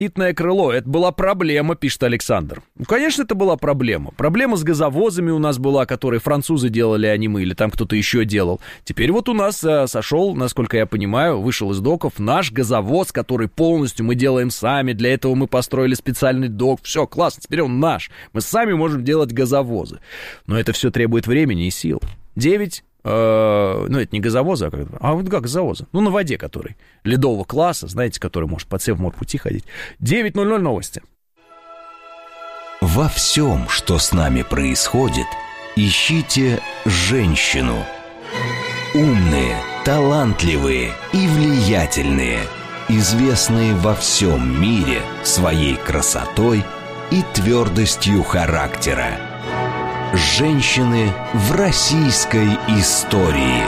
Итное крыло, это была проблема, пишет Александр. Ну, конечно, это была проблема. Проблема с газовозами у нас была, которые французы делали, а не мы, или там кто-то еще делал. Теперь вот у нас сошел, насколько я понимаю, вышел из доков наш газовоз, который полностью мы делаем сами. Для этого мы построили специальный док. Все, классно, теперь он наш. Мы сами можем делать газовозы. Но это все требует времени и сил. 9... ну, это не газовозы, вот как газовозы. Ну, на воде который. Ледового класса, знаете, который может по Севморпути ходить. 9:00 новости. Во всем, что с нами происходит, ищите женщину. Умные, талантливые и влиятельные, известные во всем мире своей красотой и твердостью характера. Женщины в российской истории.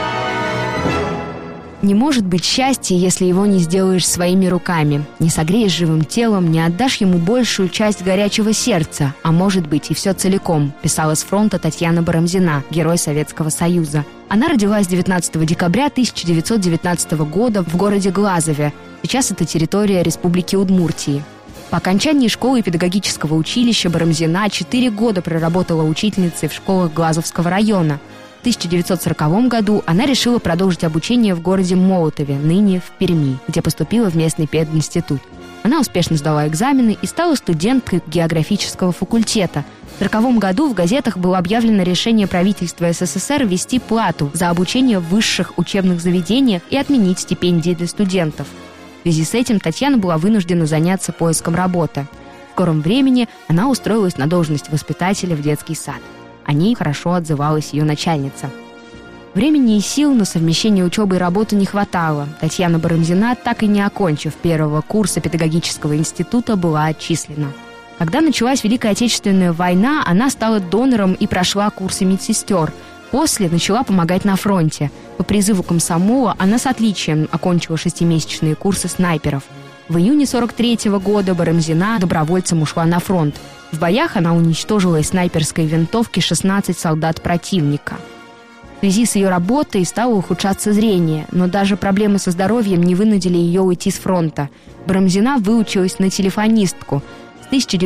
Не может быть счастья, если его не сделаешь своими руками. Не согреешь живым телом, не отдашь ему большую часть горячего сердца, а может быть и все целиком, писала с фронта Татьяна Барамзина, герой Советского Союза. Она родилась 19 декабря 1919 года в городе Глазове. Сейчас это территория Республики Удмуртии. По окончании школы и педагогического училища Барамзина 4 года проработала учительницей в школах Глазовского района. В 1940 году она решила продолжить обучение в городе Молотове, ныне в Перми, где поступила в местный пединститут. Она успешно сдала экзамены и стала студенткой географического факультета. В 1940 году в газетах было объявлено решение правительства СССР ввести плату за обучение в высших учебных заведениях и отменить стипендии для студентов. В связи с этим Татьяна была вынуждена заняться поиском работы. В скором времени она устроилась на должность воспитателя в детский сад. О ней хорошо отзывалась ее начальница. Времени и сил на совмещение учебы и работы не хватало. Татьяна Барамзина, так и не окончив первого курса педагогического института, была отчислена. Когда началась Великая Отечественная война, она стала донором и прошла курсы медсестер. После начала помогать на фронте. По призыву комсомола она с отличием окончила 6-месячные курсы снайперов. В июне 1943 года Барамзина добровольцем ушла на фронт. В боях она уничтожила из снайперской винтовки 16 солдат противника. В связи с ее работой стало ухудшаться зрение, но даже проблемы со здоровьем не вынудили ее уйти с фронта. Барамзина выучилась на телефонистку. С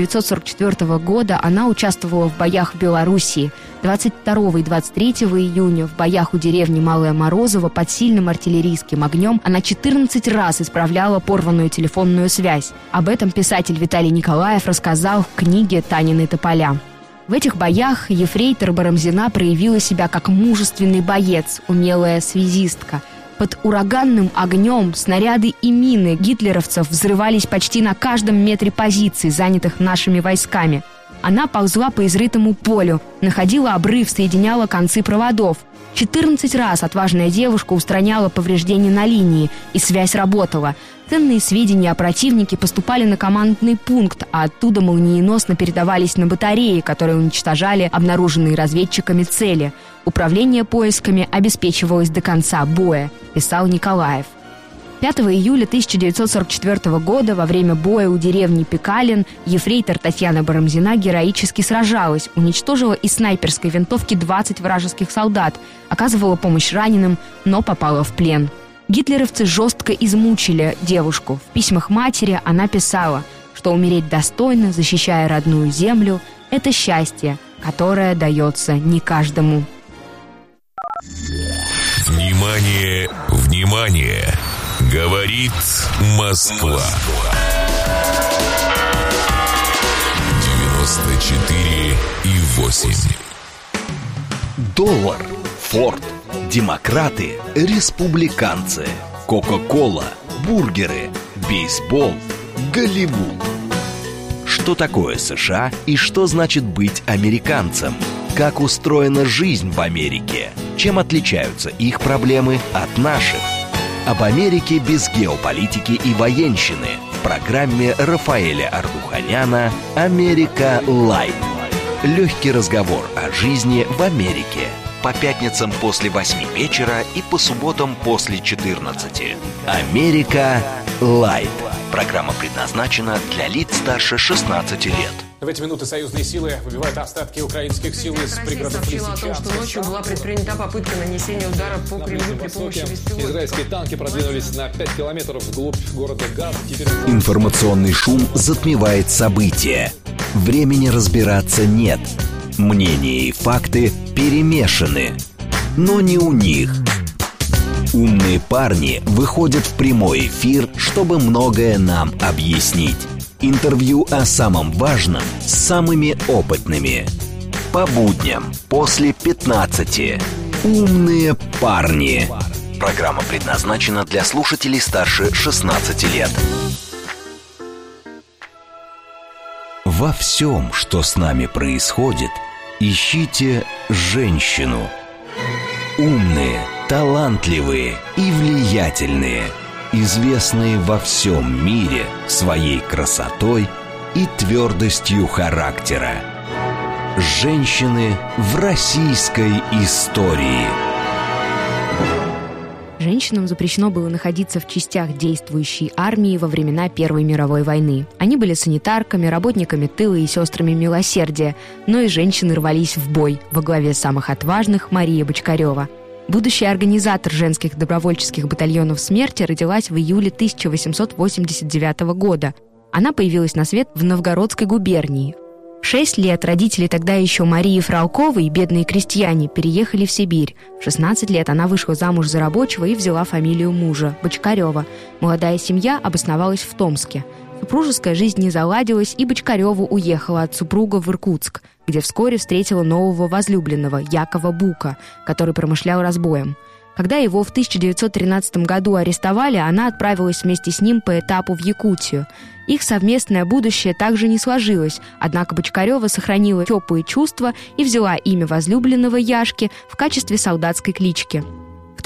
1944 года она участвовала в боях в Белоруссии. 22 и 23 июня в боях у деревни Малое Морозово под сильным артиллерийским огнем она 14 раз исправляла порванную телефонную связь. Об этом писатель Виталий Николаев рассказал в книге «Танины тополя». В этих боях ефрейтор Барамзина проявила себя как мужественный боец, умелая связистка. Под ураганным огнем снаряды и мины гитлеровцев взрывались почти на каждом метре позиций, занятых нашими войсками. Она ползла по изрытому полю, находила обрыв, соединяла концы проводов. 14 раз отважная девушка устраняла повреждения на линии, и связь работала. Ценные сведения о противнике поступали на командный пункт, а оттуда молниеносно передавались на батареи, которые уничтожали обнаруженные разведчиками цели. Управление поисками обеспечивалось до конца боя, писал Николаев. 5 июля 1944 года во время боя у деревни Пекалин ефрейтор Татьяна Барамзина героически сражалась, уничтожила из снайперской винтовки 20 вражеских солдат, оказывала помощь раненым, но попала в плен. Гитлеровцы жестко измучили девушку. В письмах матери она писала, что умереть достойно, защищая родную землю, это счастье, которое дается не каждому. Внимание, внимание! Говорит Москва. 94,8. Доллар, Форд, демократы, республиканцы, Кока-кола, бургеры, бейсбол, Голливуд. Что такое США и что значит быть американцем? Как устроена жизнь в Америке? Чем отличаются их проблемы от наших? Об Америке без геополитики и военщины в программе Рафаэля Ардуханяна «Америка Лайт». Легкий разговор о жизни в Америке. По пятницам после 8 вечера и по субботам после 14. «Америка Лайт». Программа предназначена для лиц старше 16 лет. В эти минуты союзные силы выбивают остатки украинских сил из пригородов Лисичанска. Россия сообщила о том, что ночью была предпринята попытка нанесения удара по Кремлю при помощи беспилотников. Израильские танки продвинулись на 5 километров вглубь города Газ. Информационный шум затмевает события. Времени разбираться нет. Мнения и факты перемешаны. Но не у них. Умные парни выходят в прямой эфир, чтобы многое нам объяснить. Интервью о самом важном с самыми опытными. По будням после 15. Умные парни. Программа предназначена для слушателей старше 16 лет. Во всем, что с нами происходит, ищите женщину. Умные, талантливые и влиятельные, известные во всем мире своей красотой и твердостью характера. Женщины в российской истории. Женщинам запрещено было находиться в частях действующей армии во времена Первой мировой войны. Они были санитарками, работниками тыла и сестрами милосердия, но и женщины рвались в бой, во главе самых отважных Мария Бочкарева. Будущий организатор женских добровольческих батальонов смерти родилась в июле 1889 года. Она появилась на свет в Новгородской губернии. В 6 лет родители тогда еще Марии Фролковой, бедные крестьяне, переехали в Сибирь. В 16 лет она вышла замуж за рабочего и взяла фамилию мужа – Бочкарева. Молодая семья обосновалась в Томске. Супружеская жизнь не заладилась, и Бочкарева уехала от супруга в Иркутск, где вскоре встретила нового возлюбленного Якова Бука, который промышлял разбоем. Когда его в 1913 году арестовали, она отправилась вместе с ним по этапу в Якутию. Их совместное будущее также не сложилось, однако Бочкарева сохранила теплые чувства и взяла имя возлюбленного Яшки в качестве солдатской клички. В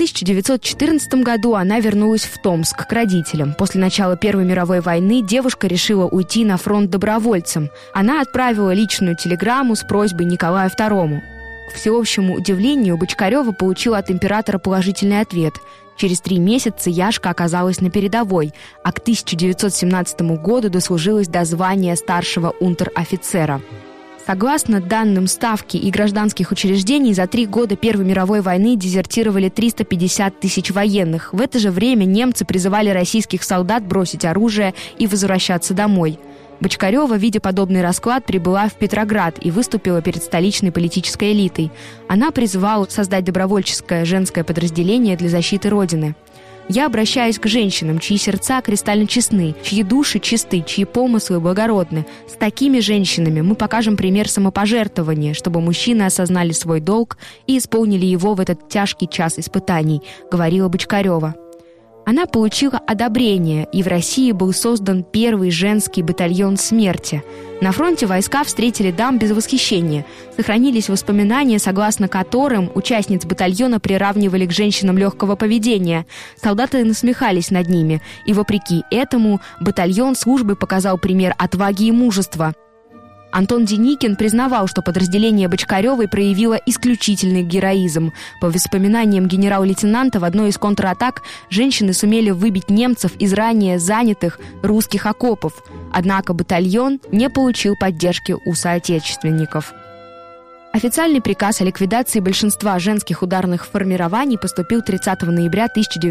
1914 году она вернулась в Томск к родителям. После начала Первой мировой войны девушка решила уйти на фронт добровольцем. Она отправила личную телеграмму с просьбой Николаю II. К всеобщему удивлению, Бочкарева получила от императора положительный ответ. Через 3 месяца Яшка оказалась на передовой, а к 1917 году дослужилась до звания старшего унтер-офицера. Согласно данным Ставки и гражданских учреждений, за 3 года Первой мировой войны дезертировали 350 тысяч военных. В это же время немцы призывали российских солдат бросить оружие и возвращаться домой. Бочкарева, видя подобный расклад, прибыла в Петроград и выступила перед столичной политической элитой. Она призывала создать добровольческое женское подразделение для защиты Родины. «Я обращаюсь к женщинам, чьи сердца кристально честны, чьи души чисты, чьи помыслы благородны. С такими женщинами мы покажем пример самопожертвования, чтобы мужчины осознали свой долг и исполнили его в этот тяжкий час испытаний», — говорила Бочкарева. Она получила одобрение, и в России был создан первый женский батальон смерти. На фронте войска встретили дам без восхищения. Сохранились воспоминания, согласно которым участниц батальона приравнивали к женщинам легкого поведения. Солдаты насмехались над ними, и вопреки этому батальон службы показал пример отваги и мужества. Антон Деникин признавал, что подразделение Бочкаревой проявило исключительный героизм. По воспоминаниям генерал-лейтенанта, в одной из контратак женщины сумели выбить немцев из ранее занятых русских окопов. Однако батальон не получил поддержки у соотечественников. Официальный приказ о ликвидации большинства женских ударных формирований поступил 30 ноября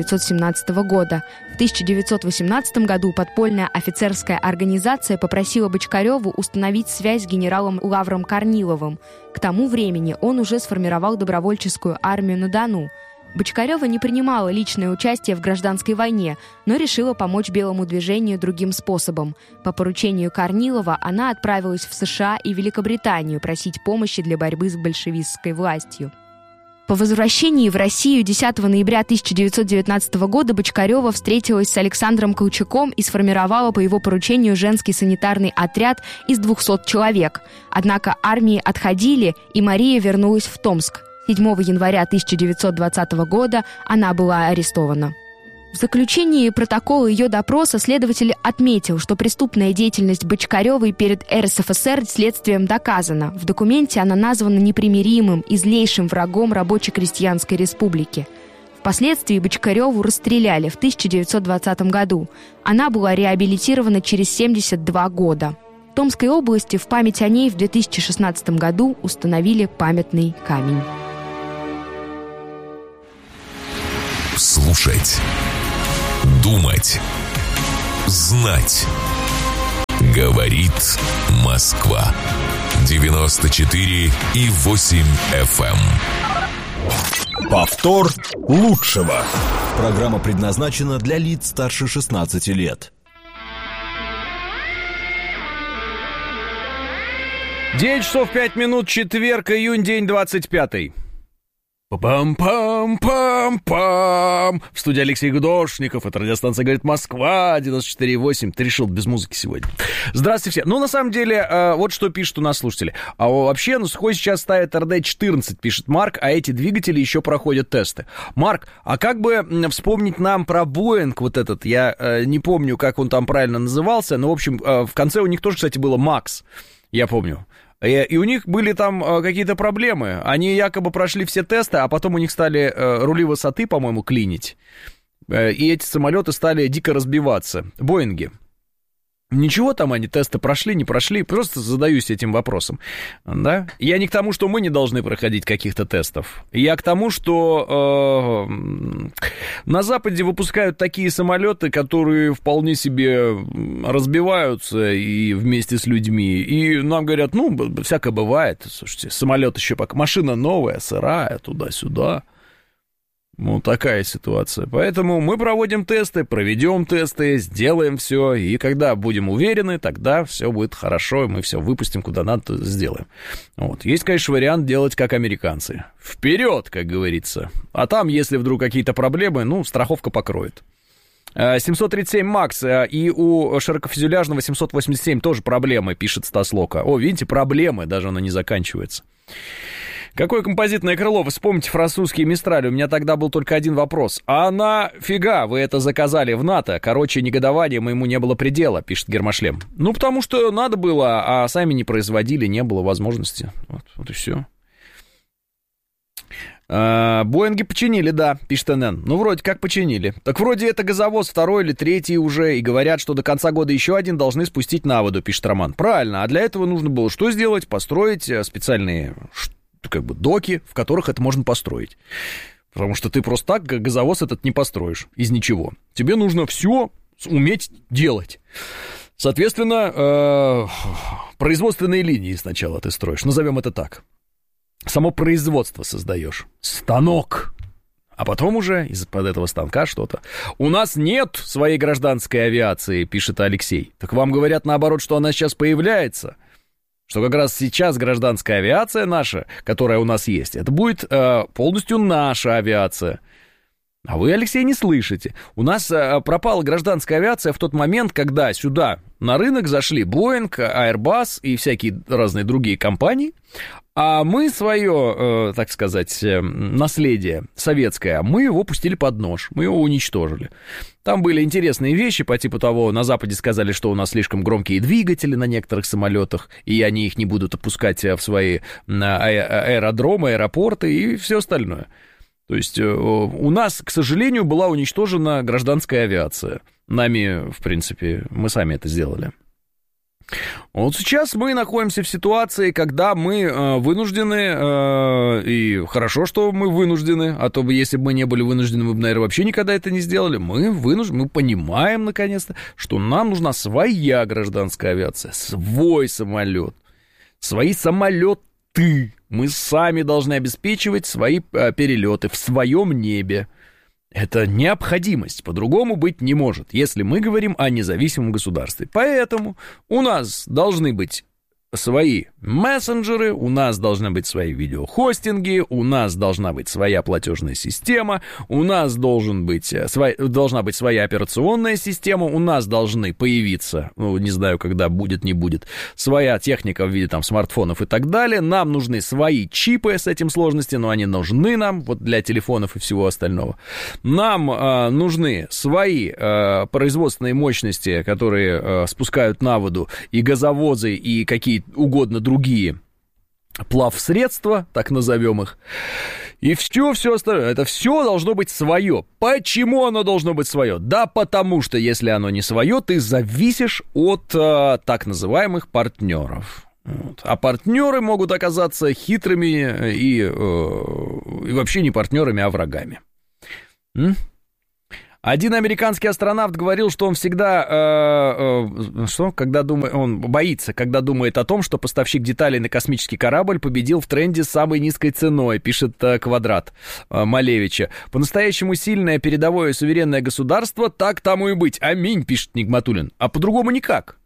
1917 года. В 1918 году подпольная офицерская организация попросила Бочкареву установить связь с генералом Лавром Корниловым. К тому времени он уже сформировал добровольческую армию на Дону. Бочкарева не принимала личное участие в гражданской войне, но решила помочь белому движению другим способом. По поручению Корнилова она отправилась в США и Великобританию просить помощи для борьбы с большевистской властью. По возвращении в Россию 10 ноября 1919 года Бочкарева встретилась с Александром Колчаком и сформировала по его поручению женский санитарный отряд из 200 человек. Однако армии отходили, и Мария вернулась в Томск. 7 января 1920 года она была арестована. В заключении протокола ее допроса следователь отметил, что преступная деятельность Бочкаревой перед РСФСР следствием доказана. В документе она названа непримиримым и злейшим врагом Рабоче-крестьянской республики. Впоследствии Бочкареву расстреляли в 1920 году. Она была реабилитирована через 72 года. Томской области в память о ней в 2016 году установили памятный камень. Слушать, думать, знать. Говорит Москва. 94,8 FM. Повтор лучшего. Программа предназначена для лиц старше 16 лет. 9 часов 5 минут, четверг, июнь, день 25-й. Пам-пам-пам-пам. В студии Алексей Гудошников. Это радиостанция «Говорит Москва», 94,8. Ты решил без музыки сегодня. Здравствуйте все. Ну, на самом деле, вот что пишут у нас слушатели. А вообще, Сухой сейчас ставит РД-14, пишет Марк, а эти двигатели еще проходят тесты. Марк, а как бы вспомнить нам про Боинг вот этот? Я не помню, как он там правильно назывался, но, в общем, в конце у них тоже, кстати, было Макс. Я помню. И у них были там какие-то проблемы. Они якобы прошли все тесты, а потом у них стали рули высоты, по-моему, клинить. И эти самолеты стали дико разбиваться. Боинги. Ничего там они тесты прошли, не прошли. Просто задаюсь этим вопросом. Да? Я не к тому, что мы не должны проходить каких-то тестов. Я к тому, что на Западе выпускают такие самолеты, которые вполне себе разбиваются и вместе с людьми. И нам говорят, всякое бывает. Слушайте, самолет еще пока, машина новая, сырая, туда-сюда. Ну, такая ситуация. Поэтому мы проводим тесты, проведем тесты, сделаем все, и когда будем уверены, тогда все будет хорошо, и мы все выпустим куда надо, сделаем. Вот. Есть, конечно, вариант делать как американцы. Вперед, как говорится. А там, если вдруг какие-то проблемы, страховка покроет. 737 МАКС и у широкофюзеляжного 787 тоже проблемы, пишет Стас Лока. О, видите, проблемы, даже она не заканчивается. Какое композитное крыло? Вы вспомните французские Мистрали. У меня тогда был только один вопрос. А нафига вы это заказали в НАТО? Короче, негодования моему не было предела, пишет Гермошлем. Потому что надо было, а сами не производили, не было возможности. Вот и все. Боинги починили, да, пишет НН. Вроде как починили. Так вроде это газовоз второй или третий уже, и говорят, что до конца года еще один должны спустить на воду, пишет Роман. Правильно, а для этого нужно было что сделать? Построить специальные доки, в которых это можно построить. Потому что ты просто так газовоз этот не построишь из ничего. Тебе нужно все уметь делать. Соответственно, производственные линии сначала ты строишь, назовем это так. Само производство создаешь. Станок. А потом уже из-под этого станка что-то. У нас нет своей гражданской авиации, пишет Алексей. Так вам говорят наоборот, что она сейчас появляется. Что как раз сейчас гражданская авиация наша, которая у нас есть, это будет полностью наша авиация. А вы, Алексей, не слышите. У нас пропала гражданская авиация в тот момент, когда сюда на рынок зашли Boeing, Airbus и всякие разные другие компании, а мы свое, так сказать, наследие советское, мы его пустили под нож, мы его уничтожили. Там были интересные вещи по типу того, на Западе сказали, что у нас слишком громкие двигатели на некоторых самолетах, и они их не будут опускать в свои аэродромы, аэропорты и все остальное. То есть у нас, к сожалению, была уничтожена гражданская авиация. Нами, в принципе, мы сами это сделали. Вот сейчас мы находимся в ситуации, когда мы вынуждены, и хорошо, что мы вынуждены, а то бы, если бы мы не были вынуждены, мы бы, наверное, вообще никогда это не сделали. Мы вынуждены, мы понимаем, наконец-то, что нам нужна своя гражданская авиация, свой самолет, свои самолеты. Мы сами должны обеспечивать свои перелеты в своем небе. Это необходимость, по-другому быть не может, если мы говорим о независимом государстве. Поэтому у нас должны быть свои мессенджеры, у нас должны быть свои видеохостинги, у нас должна быть своя платежная система, у нас должна быть своя операционная система, у нас должны появиться, не знаю, когда будет, не будет, своя техника в виде смартфонов и так далее. Нам нужны свои чипы с этим сложности, но они нужны нам вот для телефонов и всего остального. Нам нужны свои производственные мощности, которые спускают на воду и газовозы, и какие угодно другие плавсредства, так назовем их. И все остальное, это все должно быть свое. Почему оно должно быть свое? Да потому что, если оно не свое, ты зависишь от так называемых партнеров. Вот. А партнеры могут оказаться хитрыми и вообще не партнерами, а врагами. Один американский астронавт говорил, что он всегда, он боится, когда думает о том, что поставщик деталей на космический корабль победил в тренде с самой низкой ценой, пишет Квадрат Малевича. По-настоящему сильное, передовое, суверенное государство, так тому и быть. Аминь, пишет Нигматуллин. А по-другому никак.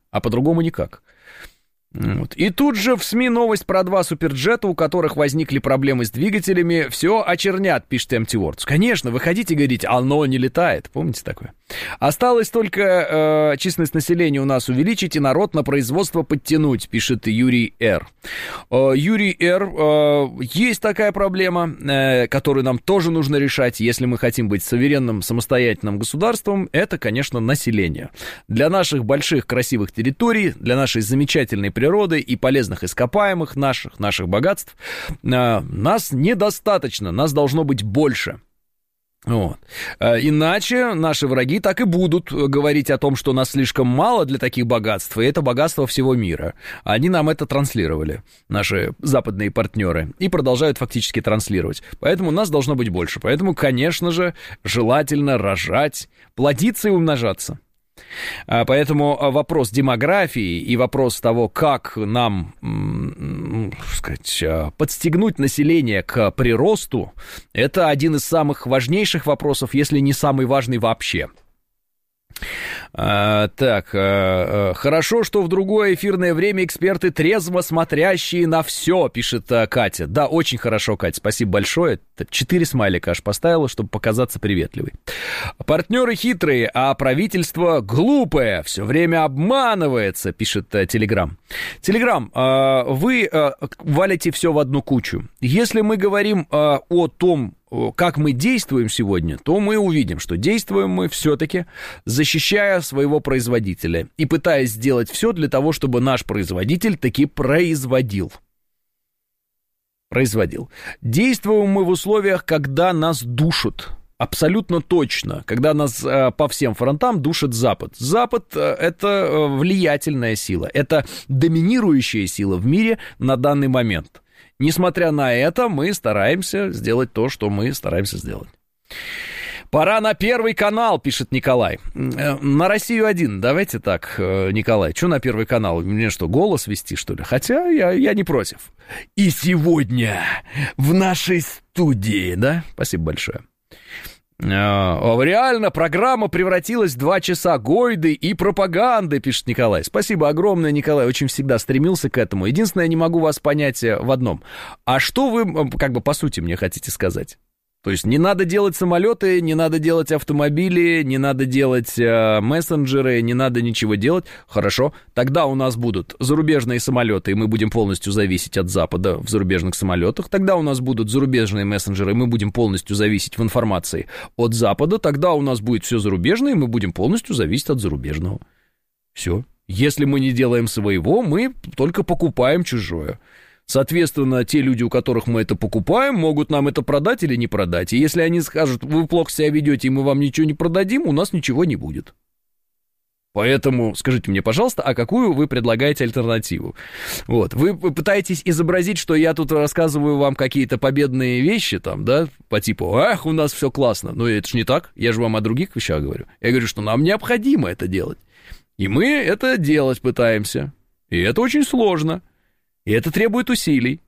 Вот. И тут же в СМИ новость про 2 суперджета, у которых возникли проблемы с двигателями. Все очернят, пишет Empty Words. Конечно, вы хотите говорить, оно не летает. Помните такое? Осталось только численность населения у нас увеличить и народ на производство подтянуть, пишет Юрий Р. Юрий Р. Есть такая проблема, которую нам тоже нужно решать, если мы хотим быть суверенным, самостоятельным государством. Это, конечно, население. Для наших больших красивых территорий, для нашей замечательной природы и полезных ископаемых наших богатств нас недостаточно, нас должно быть больше. Вот. Иначе наши враги так и будут говорить о том, что нас слишком мало для таких богатств, и это богатство всего мира. Они нам это транслировали, наши западные партнеры, и продолжают фактически транслировать. Поэтому нас должно быть больше. Поэтому, конечно же, желательно рожать, плодиться и умножаться. Поэтому вопрос демографии и вопрос того, как нам, подстегнуть население к приросту, это один из самых важнейших вопросов, если не самый важный вообще. Хорошо, что в другое эфирное время эксперты трезво смотрящие на все, пишет Катя. Да, очень хорошо, Катя, спасибо большое. 4 смайлика аж поставила, чтобы показаться приветливой. Партнеры хитрые, а правительство глупое, все время обманывается, пишет Телеграм. Телеграм, вы валите все в одну кучу. Если мы говорим о том, как мы действуем сегодня, то мы увидим, что действуем мы все-таки, защищая своего производителя и пытаясь сделать все для того, чтобы наш производитель таки производил. Действуем мы в условиях, когда нас душат. Абсолютно точно, когда нас по всем фронтам душит Запад. Запад — это влиятельная сила, это доминирующая сила в мире на данный момент. Несмотря на это, мы стараемся сделать то, что мы стараемся сделать. Пора на Первый канал, пишет Николай. На Россию-1, давайте так, Николай. Что на Первый канал? Мне что, голос вести, что ли? Хотя я не против. И сегодня в нашей студии, да? Спасибо большое. Реально, программа превратилась в 2 часа гойды и пропаганды, пишет Николай. Спасибо огромное, Николай, очень всегда стремился к этому. Единственное, я не могу вас понять в одном. А что вы, по сути, мне хотите сказать? То есть не надо делать самолеты, не надо делать автомобили, не надо делать мессенджеры, не надо ничего делать. Хорошо, тогда у нас будут зарубежные самолеты, и мы будем полностью зависеть от Запада в зарубежных самолетах. Тогда у нас будут зарубежные мессенджеры, и мы будем полностью зависеть в информации от Запада. Тогда у нас будет все зарубежное, и мы будем полностью зависеть от зарубежного. Все. Если мы не делаем своего, мы только покупаем чужое. Соответственно, те люди, у которых мы это покупаем, могут нам это продать или не продать. И если они скажут, вы плохо себя ведете, и мы вам ничего не продадим, у нас ничего не будет. Поэтому скажите мне, пожалуйста, а какую вы предлагаете альтернативу? Вот. Вы пытаетесь изобразить, что я тут рассказываю вам какие-то победные вещи, там, да, по типу, ах, у нас все классно. Но это же не так, я же вам о других вещах говорю. Я говорю, что нам необходимо это делать. И мы это делать пытаемся. И это очень сложно. И это требует усилий.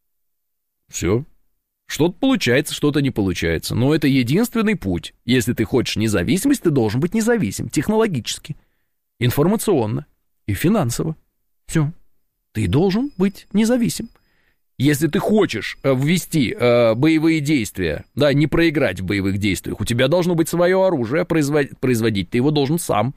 Все. Что-то получается, что-то не получается. Но это единственный путь. Если ты хочешь независимость, ты должен быть независим. Технологически, информационно и финансово. Все. Ты должен быть независим. Если ты хочешь ввести боевые действия, да, не проиграть в боевых действиях, у тебя должно быть свое оружие, производить ты его должен сам.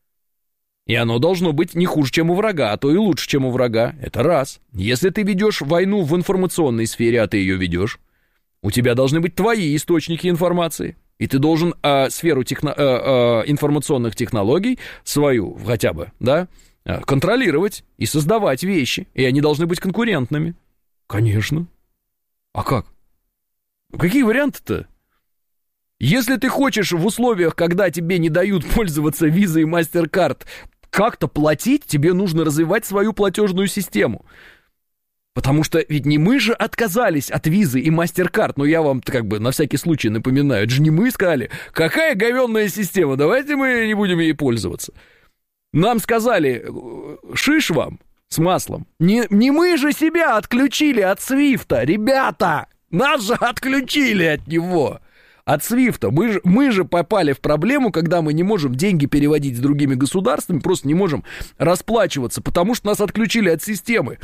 И оно должно быть не хуже, чем у врага, а то и лучше, чем у врага. Это раз. Если ты ведешь войну в информационной сфере, а ты ее ведешь, у тебя должны быть твои источники информации. И ты должен сферу информационных технологий свою хотя бы, да, контролировать и создавать вещи. И они должны быть конкурентными. Конечно. А как? Какие варианты-то? Если ты хочешь в условиях, когда тебе не дают пользоваться визой и MasterCard, как-то платить, тебе нужно развивать свою платежную систему. Потому что ведь не мы же отказались от визы и MasterCard, но я вам как бы на всякий случай напоминаю, это же не мы сказали, какая говенная система, давайте мы не будем ей пользоваться. Нам сказали, шиш вам с маслом. Не мы же себя отключили от Свифта, ребята, нас же отключили от него. От Свифта. Мы же попали в проблему, когда мы не можем деньги переводить с другими государствами, просто не можем расплачиваться, потому что нас отключили от системы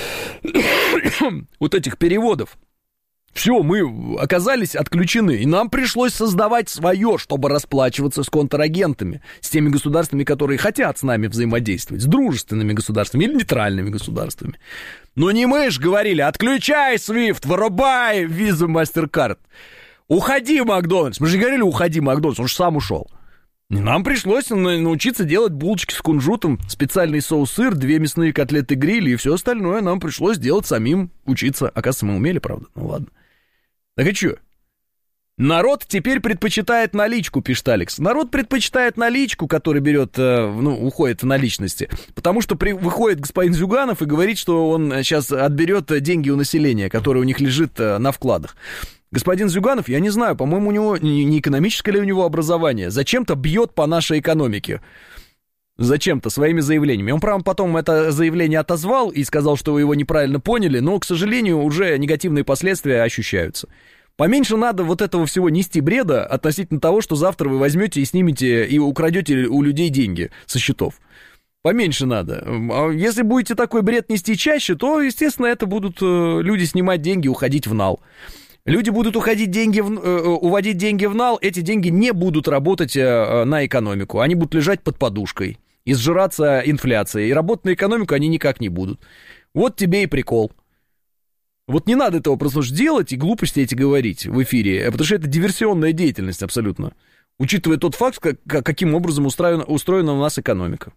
вот этих переводов. Все, мы оказались отключены, и нам пришлось создавать свое, чтобы расплачиваться с контрагентами, с теми государствами, которые хотят с нами взаимодействовать, с дружественными государствами или нейтральными государствами. Но не мы же говорили, отключай Свифт, вырубай визу MasterCard. Уходи, Макдональдс. Мы же говорили, уходи, Макдональдс. Он же сам ушел. Нам пришлось научиться делать булочки с кунжутом, специальный соус-сыр, 2 мясные котлеты гриль и все остальное нам пришлось делать самим, учиться. Оказывается, мы умели, правда? Ну ладно. Так и что? Народ теперь предпочитает наличку, пишет Алекс. Народ предпочитает наличку, который берет, уходит в наличности. Потому что выходит господин Зюганов и говорит, что он сейчас отберет деньги у населения, которое у них лежит на вкладах. Господин Зюганов, я не знаю, по-моему, у него не экономическое ли у него образование, зачем-то бьет по нашей экономике. Зачем-то, своими заявлениями. Он, правда, потом это заявление отозвал и сказал, что вы его неправильно поняли, но, к сожалению, уже негативные последствия ощущаются. Поменьше надо вот этого всего нести бреда относительно того, что завтра вы возьмете и снимете и украдете у людей деньги со счетов. Поменьше надо. Если будете такой бред нести чаще, то, естественно, это будут люди снимать деньги, уходить в нал. Люди будут уводить деньги в нал, эти деньги не будут работать на экономику, они будут лежать под подушкой, и сжираться инфляцией, и работать на экономику они никак не будут. Вот тебе и прикол. Вот не надо этого просто делать и глупости эти говорить в эфире, потому что это диверсионная деятельность абсолютно, учитывая тот факт, каким образом устроена у нас экономика.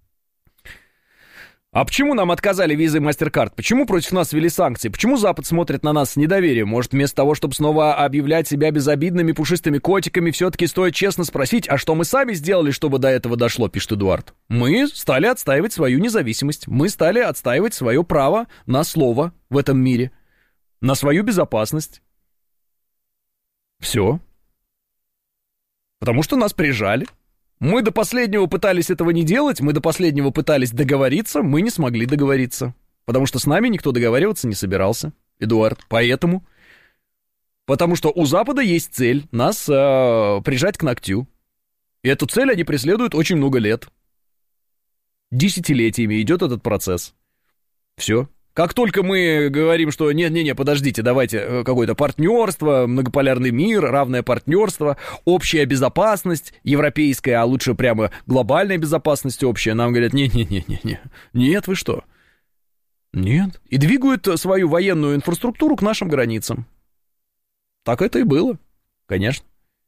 А почему нам отказали визой MasterCard? Почему против нас ввели санкции? Почему Запад смотрит на нас с недоверием? Может, вместо того, чтобы снова объявлять себя безобидными пушистыми котиками, все-таки стоит честно спросить, а что мы сами сделали, чтобы до этого дошло, пишет Эдуард. Мы стали отстаивать свою независимость. Мы стали отстаивать свое право на слово в этом мире. На свою безопасность. Все. Потому что нас прижали. Мы до последнего пытались этого не делать, мы до последнего пытались договориться, мы не смогли договориться. Потому что с нами никто договариваться не собирался, Эдуард. Потому что у Запада есть цель нас прижать к ногтю. И эту цель они преследуют очень много лет. Десятилетиями идет этот процесс. Все. Как только мы говорим, что не-не-не, подождите, давайте какое-то партнерство, многополярный мир, равное партнерство, общая безопасность европейская, а лучше прямо глобальная безопасность общая, нам говорят, не-не-не-не-не, нет, вы что? Нет. И двигают свою военную инфраструктуру к нашим границам. Так это и было, конечно.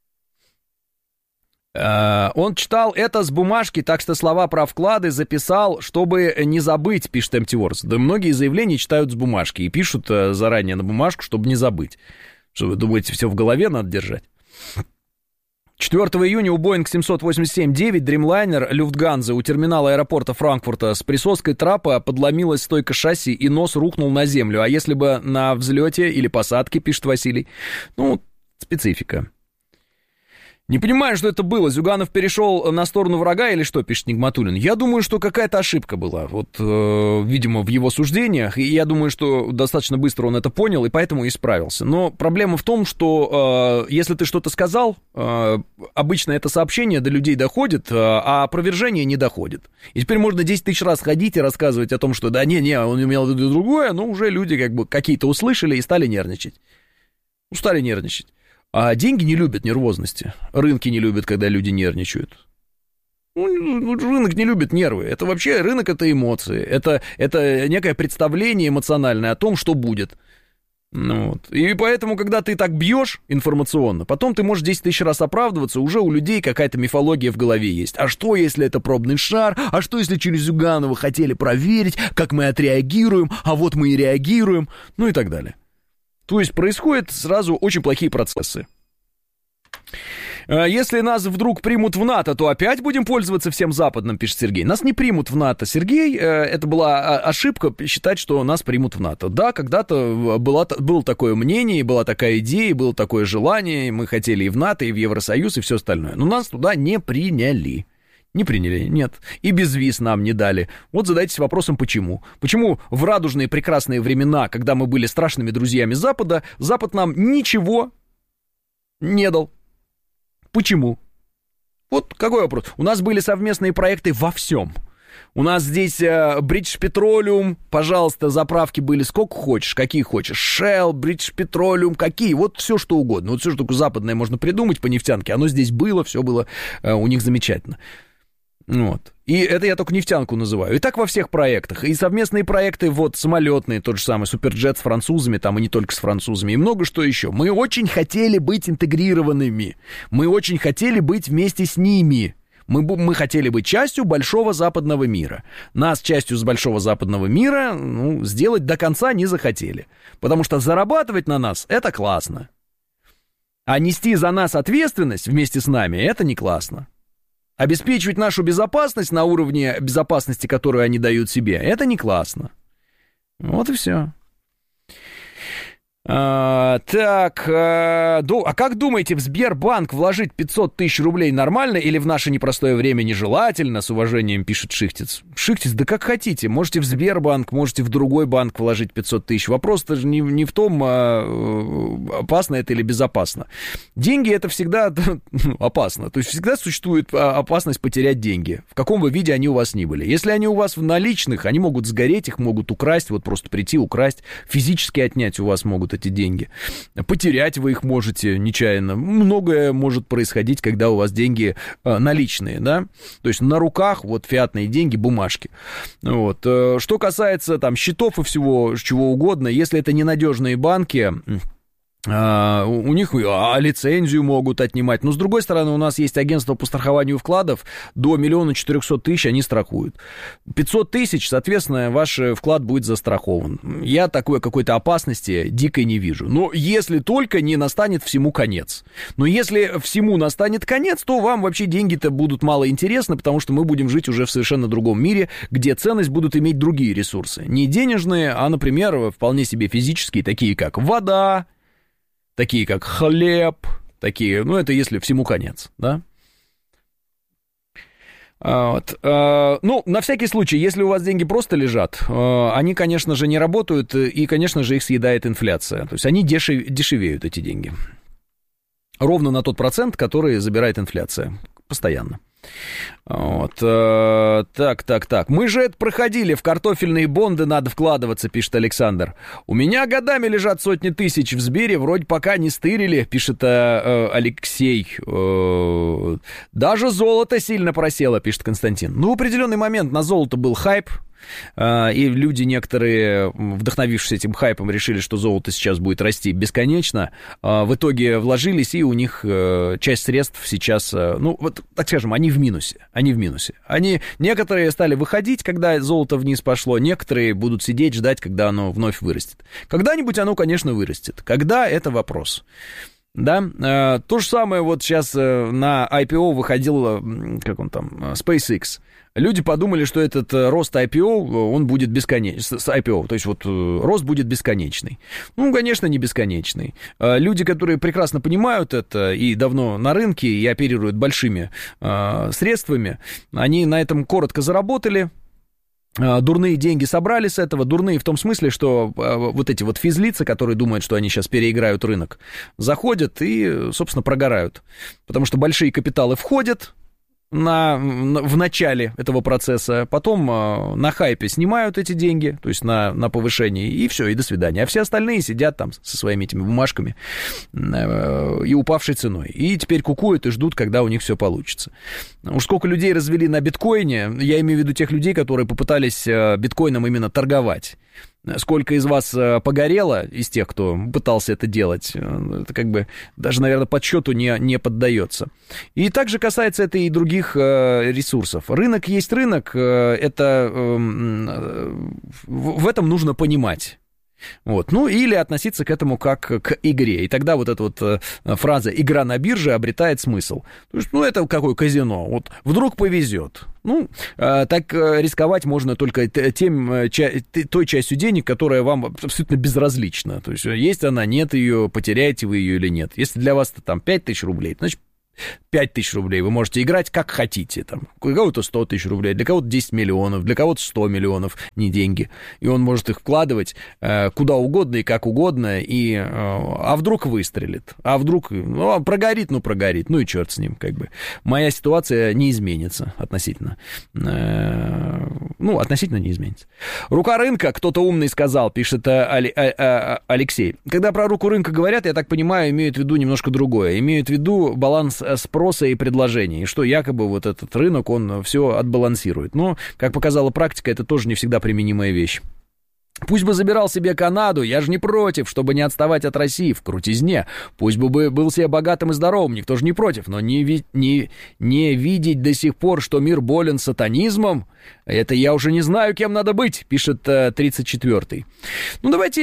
Он читал это с бумажки, так что слова про вклады записал, чтобы не забыть, пишет MTWords. Да многие заявления читают с бумажки и пишут заранее на бумажку, чтобы не забыть. Что вы думаете, все в голове надо держать? 4 июня у Boeing 787-9 Dreamliner Люфтганзы у терминала аэропорта Франкфурта с присоской трапа подломилась стойка шасси и нос рухнул на землю. А если бы на взлете или посадке, пишет Василий, специфика. Не понимаю, что это было. Зюганов перешел на сторону врага или что, пишет Нигматуллин. Я думаю, что какая-то ошибка была, видимо, в его суждениях. И я думаю, что достаточно быстро он это понял и поэтому исправился. Но проблема в том, что если ты что-то сказал, обычно это сообщение до людей доходит, а опровержение не доходит. И теперь можно 10 тысяч раз ходить и рассказывать о том, что он имел в виду другое, но уже люди какие-то услышали и стали нервничать. Стали нервничать. А деньги не любят нервозности. Рынки не любят, когда люди нервничают. Рынок не любит нервы. Это вообще рынок — это эмоции. Это некое представление эмоциональное о том, что будет. И поэтому, когда ты так бьешь информационно, потом ты можешь 10 тысяч раз оправдываться, уже у людей какая-то мифология в голове есть. А что, если это пробный шар? А что, если через Зюганова хотели проверить, как мы отреагируем? А вот мы и реагируем. И так далее. То есть происходят сразу очень плохие процессы. Если нас вдруг примут в НАТО, то опять будем пользоваться всем западным, пишет Сергей. Нас не примут в НАТО, Сергей. Это была ошибка считать, что нас примут в НАТО. Да, когда-то было такое мнение, была такая идея, было такое желание. Мы хотели и в НАТО, и в Евросоюз, и все остальное. Но нас туда не приняли. Не приняли, нет. И без виз нам не дали. Вот задайтесь вопросом, почему. Почему в радужные прекрасные времена, когда мы были страшными друзьями Запада, Запад нам ничего не дал? Почему? Вот какой вопрос. У нас были совместные проекты во всем. У нас здесь British Petroleum, пожалуйста, заправки были сколько хочешь, какие хочешь. Shell, British Petroleum, какие, вот все что угодно. Вот все, что такое западное можно придумать по нефтянке, оно здесь было, все было у них замечательно. Вот. И это я только нефтянку называю. И так во всех проектах. И совместные проекты, вот, самолетные, тот же самый Суперджет с французами, там и не только с французами, и много что еще. Мы очень хотели быть интегрированными. Мы очень хотели быть вместе с ними. Мы хотели быть частью большого западного мира. Нас частью с большого западного мира, сделать до конца не захотели. Потому что зарабатывать на нас — это классно. А нести за нас ответственность вместе с нами — это не классно. Обеспечивать нашу безопасность на уровне безопасности, которую они дают себе, это не классно. Вот и все. А как думаете, в Сбербанк вложить 500 тысяч рублей нормально или в наше непростое время нежелательно? С уважением пишет Шихтец. Шихтец, да как хотите. Можете в Сбербанк, можете в другой банк вложить 500 тысяч. Вопрос-то же не в том, опасно это или безопасно. Деньги это всегда опасно. То есть всегда существует опасность потерять деньги. В каком бы виде они у вас ни были. Если они у вас в наличных, они могут сгореть, их могут украсть. Вот просто прийти, украсть. Физически отнять у вас могут эти деньги. Потерять вы их можете нечаянно. Многое может происходить, когда у вас деньги наличные, да? То есть на руках вот фиатные деньги, бумажки. Вот. Что касается там счетов и всего, чего угодно, если это ненадежные банки, у них лицензию могут отнимать. Но, с другой стороны, у нас есть агентство по страхованию вкладов. До 1 400 000 они страхуют. 500 тысяч, соответственно, ваш вклад будет застрахован. Я такой какой-то опасности дикой не вижу. Но если только не настанет всему конец. Но если всему настанет конец, то вам вообще деньги-то будут мало интересны, потому что мы будем жить уже в совершенно другом мире, где ценность будут иметь другие ресурсы. Не денежные, а, например, вполне себе физические, такие как вода, такие как хлеб, такие, это если всему конец, да? Вот. На всякий случай, если у вас деньги просто лежат, они, конечно же, не работают, и, конечно же, их съедает инфляция. То есть они дешевеют, эти деньги. Ровно на тот процент, который забирает инфляция. Постоянно. Вот. Так. Мы же это проходили, в картофельные бонды надо вкладываться, пишет Александр. У меня годами лежат сотни тысяч в Сбере, вроде пока не стырили, пишет Алексей. Даже золото сильно просело, пишет Константин. В определенный момент на золото был хайп. И люди некоторые, вдохновившись этим хайпом, решили, что золото сейчас будет расти бесконечно. В итоге вложились, и у них часть средств сейчас, так скажем, они в минусе. Некоторые стали выходить, когда золото вниз пошло, некоторые будут сидеть, ждать, когда оно вновь вырастет. Когда-нибудь оно, конечно, вырастет. Когда — это вопрос. Да, то же самое вот сейчас на IPO выходил, SpaceX. Люди подумали, что этот рост IPO, он будет бесконечный, с IPO, то есть вот рост будет бесконечный. Конечно, не бесконечный. Люди, которые прекрасно понимают это и давно на рынке, и оперируют большими средствами, они на этом коротко заработали. Дурные деньги собрали с этого. Дурные в том смысле, что вот эти вот физлицы, которые думают, что они сейчас переиграют рынок, заходят и, собственно, прогорают. Потому что большие капиталы входят в начале этого процесса, потом на хайпе снимают эти деньги, то есть на повышении, и все, и до свидания. А все остальные сидят там со своими этими бумажками и упавшей ценой. И теперь кукуют и ждут, когда у них все получится. Уж сколько людей развели на биткоине, я имею в виду тех людей, которые попытались биткоином именно торговать. Сколько из вас погорело, из тех, кто пытался это делать, это как бы даже, наверное, подсчету не поддается. И также касается это и других ресурсов. Рынок есть рынок, это в этом нужно понимать. Вот. Ну, или относиться к этому как к игре. И тогда вот эта вот фраза «игра на бирже» обретает смысл. То есть, ну, это какое казино. Вот вдруг повезет. Ну, так рисковать можно только той частью денег, которая вам абсолютно безразлична. То есть, есть она, нет ее, потеряете вы ее или нет. Если для вас это там 5000 рублей, значит, 5000 рублей вы можете играть как хотите. Там, для кого-то 100 тысяч рублей, для кого-то 10 миллионов, для кого-то 100 миллионов, не деньги. И он может их вкладывать куда угодно и как угодно. А вдруг выстрелит? А вдруг прогорит, прогорит. Ну и черт с ним, как бы. Моя ситуация не изменится относительно. Относительно не изменится. Рука рынка, кто-то умный сказал, пишет Алексей. Когда про руку рынка говорят, я так понимаю, имеют в виду немножко другое. Имеют в виду баланс спроса и предложения, и что якобы вот этот рынок, он все отбалансирует. Но, как показала практика, это тоже не всегда применимая вещь. Пусть бы забирал себе Канаду, я же не против, чтобы не отставать от России в крутизне. Пусть бы был себе богатым и здоровым, никто же не против, но не видеть до сих пор, что мир болен сатанизмом, это я уже не знаю, кем надо быть, пишет 34-й. Ну, давайте,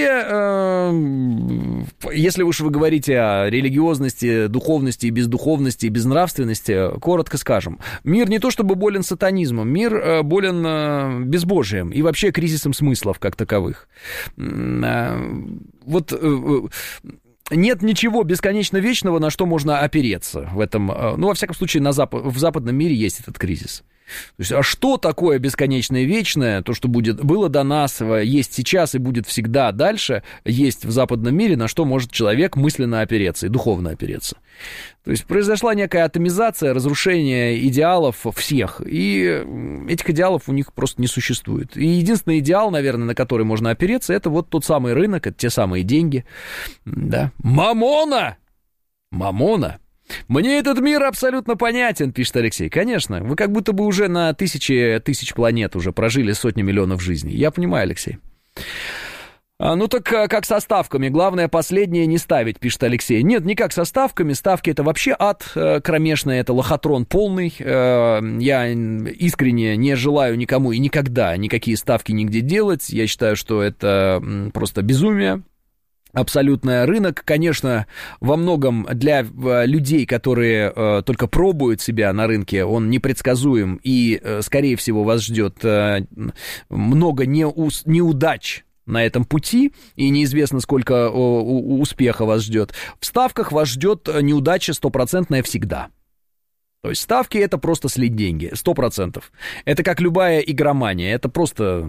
если уж вы говорите о религиозности, духовности и бездуховности, и безнравственности, коротко скажем. Мир не то чтобы болен сатанизмом, мир болен безбожием и вообще кризисом смыслов как таковых. Вот нет ничего бесконечно вечного, на что можно опереться в этом. Ну, во всяком случае, в западном мире есть этот кризис. То есть, а что такое бесконечное вечное, то, что было до нас, есть сейчас и будет всегда дальше, есть в западном мире, на что может человек мысленно опереться и духовно опереться. То есть произошла некая атомизация, разрушение идеалов всех, и этих идеалов у них просто не существует. И единственный идеал, наверное, на который можно опереться, это вот тот самый рынок, это те самые деньги. Да. Мамона! Мне этот мир абсолютно понятен, пишет Алексей. Конечно, вы как будто бы уже на тысячи планет уже прожили сотни миллионов жизней. Я понимаю, Алексей. Ну так как со ставками. Главное, последнее не ставить, пишет Алексей. Нет, не как со ставками. Ставки — это вообще ад кромешный, это лохотрон полный. Я искренне не желаю никому и никогда никакие ставки нигде делать. Я считаю, что это просто безумие. Абсолютно. Рынок, конечно, во многом для людей, которые только пробуют себя на рынке, он непредсказуем, и, скорее всего, вас ждет много неудач на этом пути, и неизвестно, сколько успеха вас ждет. В ставках вас ждет неудача стопроцентная всегда. То есть ставки — это просто слить деньги, 100%. Это как любая игромания, это просто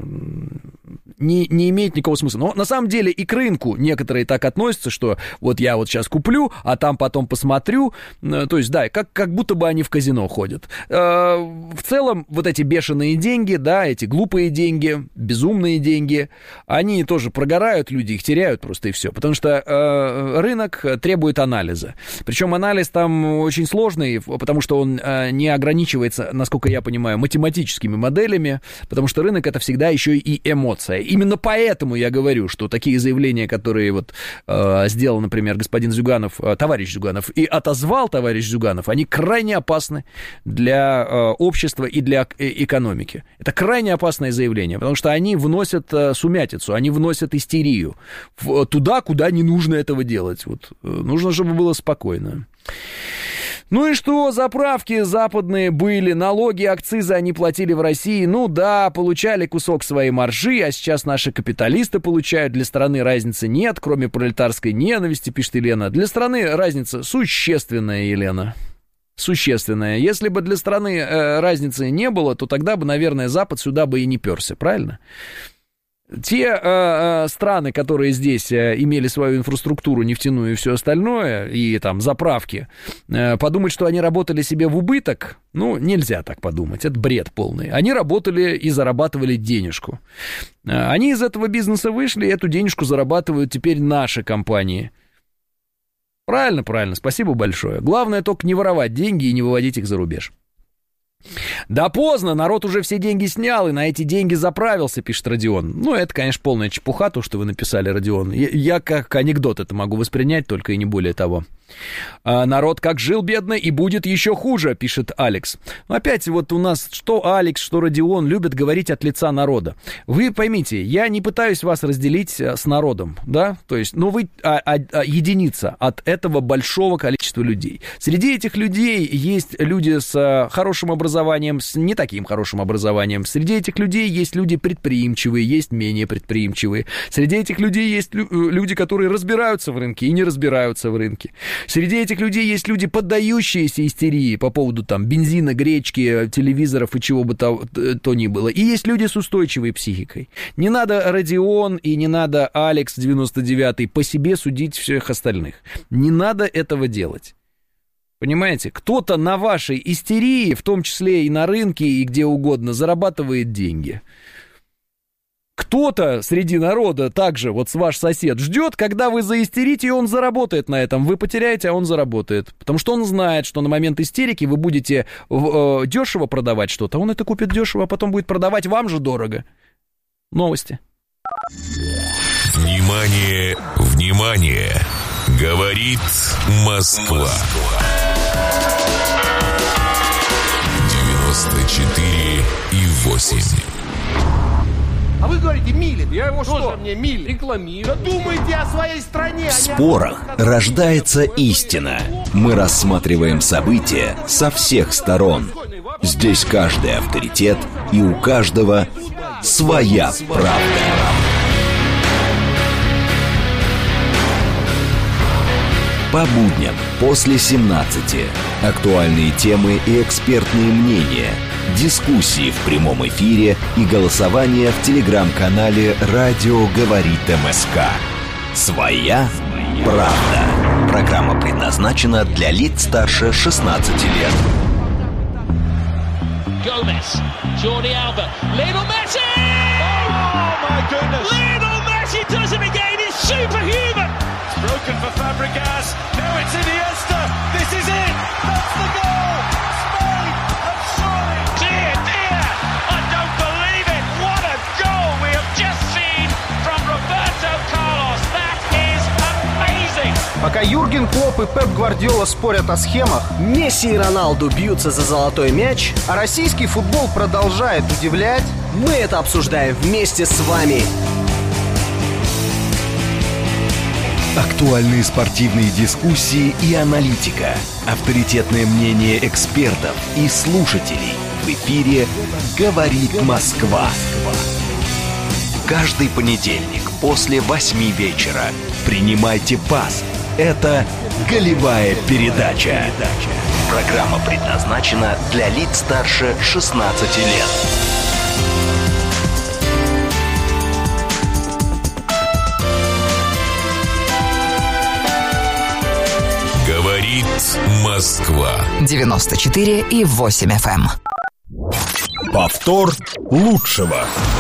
не имеет никакого смысла. Но на самом деле и к рынку некоторые так относятся, что вот я вот сейчас куплю, а там потом посмотрю. То есть, да, как будто бы они в казино ходят. В целом, вот эти бешеные деньги, да, эти глупые деньги, безумные деньги, они тоже прогорают, люди их теряют просто и все. Потому что рынок требует анализа. Причем анализ там очень сложный, потому что он не ограничивается, насколько я понимаю, математическими моделями, потому что рынок — это всегда еще и эмоция. Именно поэтому я говорю, что такие заявления, которые вот сделал, например, господин Зюганов, товарищ Зюганов, и отозвал товарищ Зюганов, они крайне опасны для общества и для экономики. Это крайне опасное заявление, потому что они вносят сумятицу, они вносят истерию туда, куда не нужно этого делать. Вот. Нужно, чтобы было спокойно. Ну и что, заправки западные были, налоги, акцизы они платили в России, ну да, получали кусок своей маржи, а сейчас наши капиталисты получают, для страны разницы нет, кроме пролетарской ненависти, пишет Елена. Для страны разница существенная, Елена. Существенная. Если бы для страны разницы не было, то тогда бы, наверное, Запад сюда бы и не перся, правильно? Те страны, которые здесь имели свою инфраструктуру нефтяную и все остальное, и там заправки, подумать, что они работали себе в убыток, ну, нельзя так подумать, это бред полный. Они работали и зарабатывали денежку. Они из этого бизнеса вышли, и эту денежку зарабатывают теперь наши компании. Правильно, правильно, спасибо большое. Главное только не воровать деньги и не выводить их за рубеж. Да поздно, народ уже все деньги снял и на эти деньги заправился, пишет Родион. Ну, это, конечно, полная чепуха, то, что вы написали, Родион. Я как анекдот это могу воспринять, только и не более того. Народ как жил бедно и будет еще хуже, пишет Алекс. Но опять вот у нас что Алекс, что Родион любят говорить от лица народа. Вы поймите, я не пытаюсь вас разделить с народом, да, то есть, ну вы единица от этого большого количества людей. Среди этих людей есть люди с хорошим образованием, с не таким хорошим образованием. Среди этих людей есть люди предприимчивые, есть менее предприимчивые. Среди этих людей есть люди, которые разбираются в рынке и не разбираются в рынке. Среди этих людей есть люди, поддающиеся истерии по поводу там бензина, гречки, телевизоров и чего бы то ни было. И есть люди с устойчивой психикой. Не надо Родион и не надо Алекс 99-й по себе судить всех остальных. Не надо этого делать. Понимаете? Кто-то на вашей истерии, в том числе и на рынке, и где угодно, зарабатывает деньги. Кто-то среди народа также, вот ваш сосед, ждет, когда вы заистерите, и он заработает на этом. Вы потеряете, а он заработает. Потому что он знает, что на момент истерики вы будете дешево продавать что-то. Он это купит дешево, а потом будет продавать вам же дорого. Новости. Внимание, внимание! Говорит Москва. 94,8. А вы говорите, Милин. Я его что? Мне Милин? Рекламирую. Да думайте о своей стране. В спорах рождается истина. Мы рассматриваем события со всех сторон. Здесь каждый авторитет, и у каждого своя правда. По будням после 17. Актуальные темы и экспертные мнения. Дискуссии в прямом эфире и голосование в телеграм-канале «Радио говорит МСК». Своя правда. Программа предназначена для лиц старше 16 лет. Gomez, Jordi Alba, Lionel Messi! Oh my goodness! Lionel Messi does it again. He's superhuman. It's broken for Fabregas. Now it's Iniesta. This is it. That's the goal. Spain have surely. Dear, dear, I don't believe it. What a goal we have just seen from Roberto Carlos. That is amazing. Пока Юрген Клопп и Пеп Гвардиола спорят о схемах, Месси и Роналду бьются за золотой мяч, а российский футбол продолжает удивлять, мы это обсуждаем вместе с вами. Актуальные спортивные дискуссии и аналитика. Авторитетное мнение экспертов и слушателей. В эфире «Говорит Москва». Каждый понедельник после 8 вечера. Принимайте пас. Это «Голевая передача». Программа предназначена для лиц старше 16 лет. Говорит Москва. 94,8 FM. Повтор лучшего.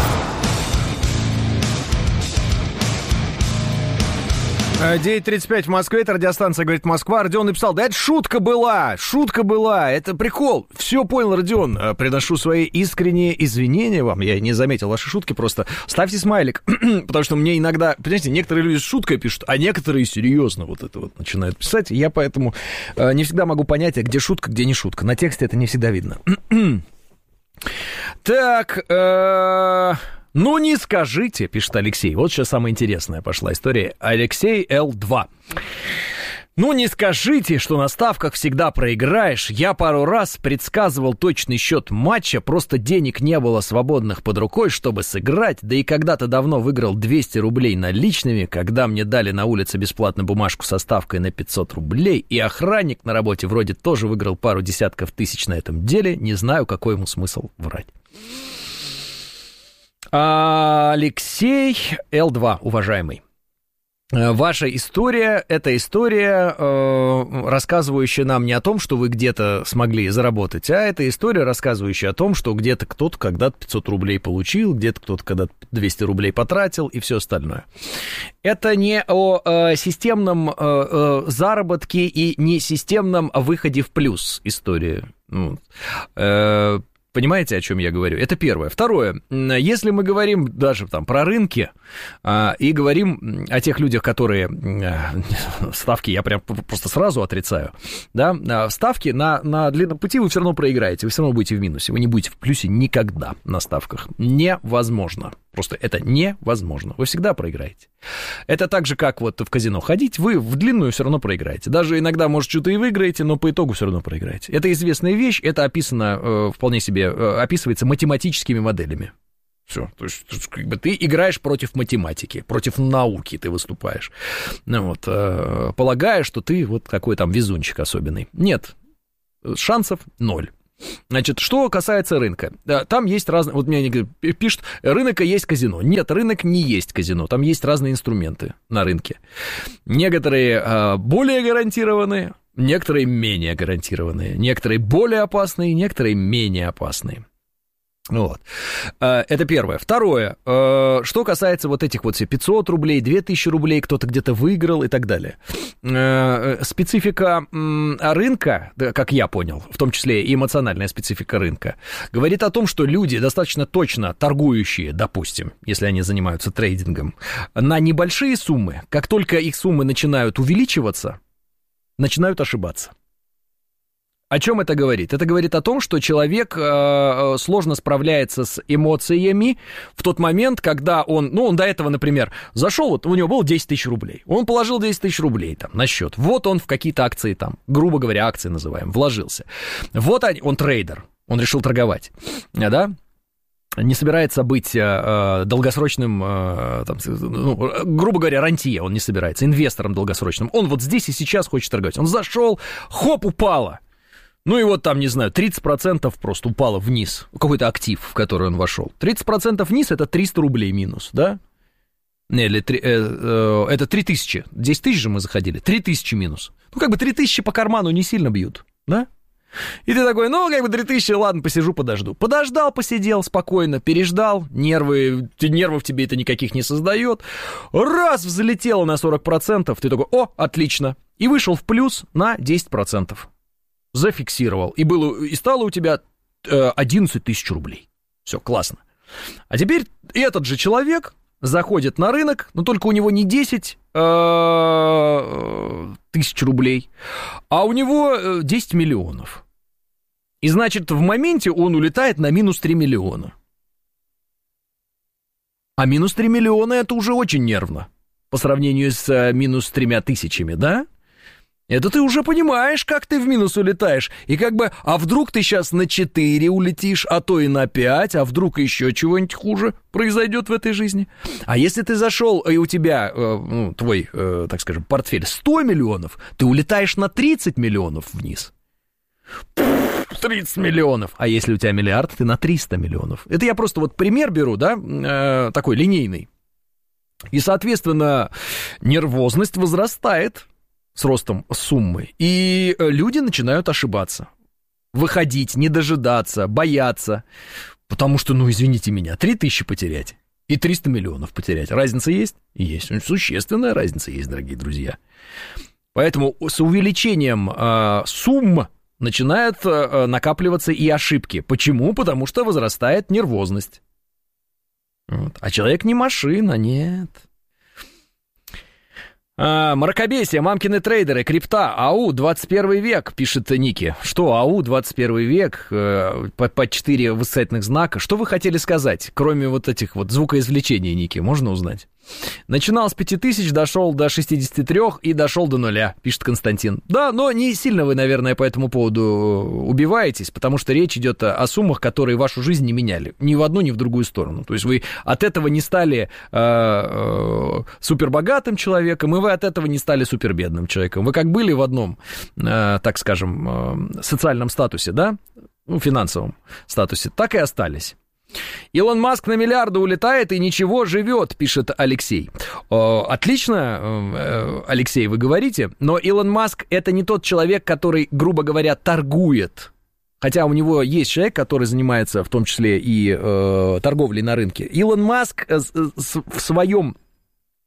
— 9:35 в Москве, это радиостанция «Говорит Москва». Родион написал: да это шутка была, это прикол. Все понял, Родион. Приношу свои искренние извинения вам. Я не заметил ваши шутки, просто ставьте смайлик. Потому что мне иногда, понимаете, некоторые люди с шуткой пишут, а некоторые серьезно вот это вот начинают писать. Я поэтому не всегда могу понять, где шутка, где не шутка. На тексте это не всегда видно. Так, ну не скажите, пишет Алексей. Вот сейчас самая интересная пошла история. Алексей Л2. Ну не скажите, что на ставках всегда проиграешь. Я пару раз предсказывал точный счет матча, просто денег не было свободных под рукой, чтобы сыграть. Да и когда-то давно выиграл 200 рублей наличными, когда мне дали на улице бесплатно бумажку со ставкой на 500 рублей. И охранник на работе вроде тоже выиграл пару десятков тысяч на этом деле. Не знаю, какой ему смысл врать. Алексей Л2, уважаемый. Ваша история – это история, рассказывающая нам не о том, что вы где-то смогли заработать, а это история, рассказывающая о том, что где-то кто-то когда-то 500 рублей получил, где-то кто-то когда-то 200 рублей потратил и все остальное. Это не о системном заработке и не системном выходе в плюс история. Понимаете, о чем я говорю? Это первое. Второе. Если мы говорим даже там про рынки и говорим о тех людях, которые... Ставки я прям просто сразу отрицаю. Да? Ставки на длинном пути вы все равно проиграете. Вы все равно будете в минусе. Вы не будете в плюсе никогда на ставках. Невозможно. Просто это невозможно. Вы всегда проиграете. Это так же, как вот в казино ходить, вы в длинную все равно проиграете. Даже иногда, может, что-то и выиграете, но по итогу все равно проиграете. Это известная вещь, это описано, вполне себе описывается математическими моделями. Все, то есть как бы ты играешь против математики, против науки ты выступаешь. Ну, вот, полагая, что ты вот какой там везунчик особенный. Нет, шансов 0. Значит, что касается рынка, там есть разные, вот мне пишут, рынок и есть казино. Нет, рынок не есть казино, там есть разные инструменты на рынке. Некоторые более гарантированные, некоторые менее гарантированные, некоторые более опасные, некоторые менее опасные. Вот. Это первое. Второе, что касается вот этих вот 500 рублей, 2000 рублей, кто-то где-то выиграл и так далее. Специфика рынка, как я понял, в том числе и эмоциональная специфика рынка, говорит о том, что люди, достаточно точно торгующие, допустим, если они занимаются трейдингом, на небольшие суммы, как только их суммы начинают увеличиваться, начинают ошибаться. О чем это говорит? Это говорит о том, что человек сложно справляется с эмоциями в тот момент, когда он до этого, например, зашел, вот у него было 10 тысяч рублей, он положил 10 тысяч рублей там на счет, вот он в какие-то акции там, грубо говоря, акции называем, вложился, вот он трейдер, он решил торговать, да? Не собирается быть долгосрочным, грубо говоря, рантье, он не собирается, инвестором долгосрочным, он вот здесь и сейчас хочет торговать, он зашел, хоп, упало. Ну и вот там, не знаю, 30% просто упало вниз, какой-то актив, в который он вошел. 30% вниз — это 300 рублей минус, да? Или это 3000, 10 тысяч же мы заходили, 3000 минус. Ну как бы 3000 по карману не сильно бьют, да? И ты такой, 3000, ладно, посижу, подожду. Подождал, посидел спокойно, переждал, нервов тебе это никаких не создает. Раз, взлетело на 40%, ты такой, отлично. И вышел в плюс на 10%. Зафиксировал, и стало у тебя 11 тысяч рублей. Все, классно. А теперь этот же человек заходит на рынок, но только у него не 10 тысяч рублей, а у него 10 миллионов. И значит, в моменте он улетает на минус 3 миллиона. А минус 3 миллиона — это уже очень нервно по сравнению с минус 3 тысячами, да? Это ты уже понимаешь, как ты в минус улетаешь. И как бы, а вдруг ты сейчас на 4 улетишь, а то и на 5, а вдруг еще чего-нибудь хуже произойдет в этой жизни. А если ты зашел, и у тебя, твой, так скажем, портфель 100 миллионов, ты улетаешь на 30 миллионов вниз. 30 миллионов. А если у тебя миллиард, ты на 300 миллионов. Это я просто вот пример беру, да, такой линейный. И, соответственно, нервозность возрастает с ростом суммы, и люди начинают ошибаться, выходить, не дожидаться, бояться, потому что, извините меня, 3000 потерять и 300 миллионов потерять. Разница есть? Есть. Существенная разница есть, дорогие друзья. Поэтому с увеличением сумм начинают накапливаться и ошибки. Почему? Потому что возрастает нервозность. Вот. А человек не машина, нет. Мракобесие, мамкины трейдеры, крипта, АУ, 21 век, пишет Ники. Что, АУ, 21 век, по 4 восклицательных знака. Что вы хотели сказать, кроме вот этих вот звукоизвлечений, Ники, можно узнать? Начинал с 5000, дошел до 63 и дошел до 0, пишет Константин. Да, но не сильно вы, наверное, по этому поводу убиваетесь, потому что речь идет о суммах, которые вашу жизнь не меняли ни в одну, ни в другую сторону. То есть вы от этого не стали супербогатым человеком, и вы от этого не стали супербедным человеком. Вы как были в одном, так скажем, социальном статусе, да, финансовом статусе, так и остались. Илон Маск на миллиарды улетает и ничего, живет, пишет Алексей. Отлично, Алексей, вы говорите, но Илон Маск — это не тот человек, который, грубо говоря, торгует. Хотя у него есть человек, который занимается в том числе и торговлей на рынке. Илон Маск в своем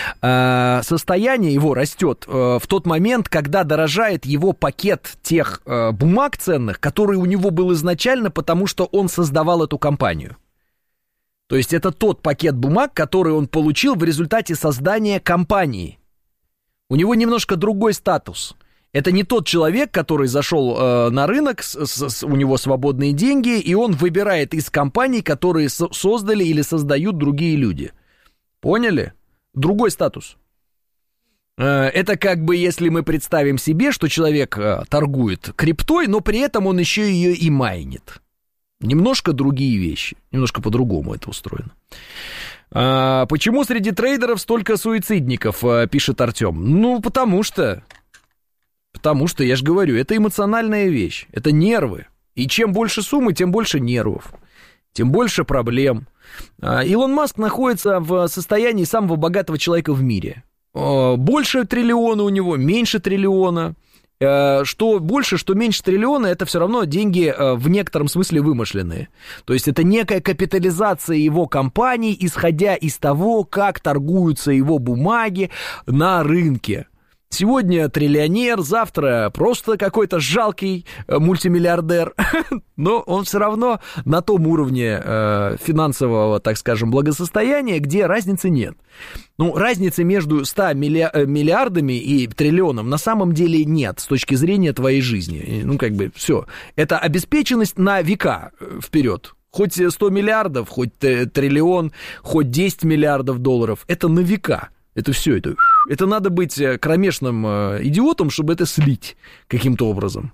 состояние его растет в тот момент, когда дорожает его пакет тех бумаг ценных, который у него был изначально, потому что он создавал эту компанию. То есть это тот пакет бумаг, который он получил в результате создания компании. У него немножко другой статус. Это не тот человек, который зашел на рынок, у него свободные деньги, и он выбирает из компаний, которые создали или создают другие люди. Поняли? Другой статус. Это как бы, если мы представим себе, что человек торгует криптой, но при этом он еще ее и майнит. Немножко другие вещи, немножко по-другому это устроено. Почему среди трейдеров столько суицидников, пишет Артем? Ну, потому что, я же говорю, это эмоциональная вещь, это нервы. И чем больше суммы, тем больше нервов, тем больше проблем. Илон Маск находится в состоянии самого богатого человека в мире. Больше триллиона у него, меньше триллиона. Что больше, что меньше триллиона, это все равно деньги в некотором смысле вымышленные. То есть это некая капитализация его компаний, исходя из того, как торгуются его бумаги на рынке. Сегодня триллионер, завтра просто какой-то жалкий мультимиллиардер, но он все равно на том уровне финансового, так скажем, благосостояния, где разницы нет. Ну, разницы между 100 миллиардами и триллионом на самом деле нет с точки зрения твоей жизни. Ну, как бы, все. Это обеспеченность на века вперед. Хоть 100 миллиардов, хоть триллион, хоть 10 миллиардов долларов, это на века. Это все, это надо быть кромешным идиотом, чтобы это слить каким-то образом.